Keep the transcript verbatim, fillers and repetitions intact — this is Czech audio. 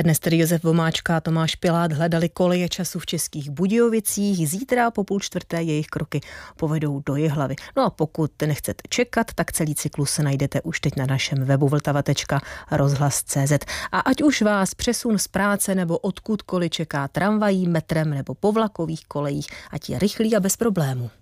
Dnes tedy Josef Vomáčka a Tomáš Pilát hledali koleje času v Českých Budějovicích. Zítra po půl čtvrté jejich kroky povedou do Jihlavy. No a pokud nechcete čekat, tak celý cyklus najdete už teď na našem webu vltava tečka rozhlas tečka cé zet. A ať už vás přesun z práce nebo odkudkoliv čeká tramvají, metrem nebo po vlakových kolejích, ať je rychlý a bez problémů.